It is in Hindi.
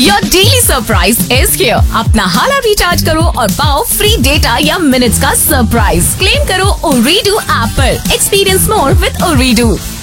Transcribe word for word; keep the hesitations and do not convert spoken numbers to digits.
Your daily surprise is here. अपना हाला रिचार्ज करो और पाओ फ्री डेटा या मिनट्स का सरप्राइज। क्लेम करो ओरीडू ऐप पर। Experience more with ओरीडू।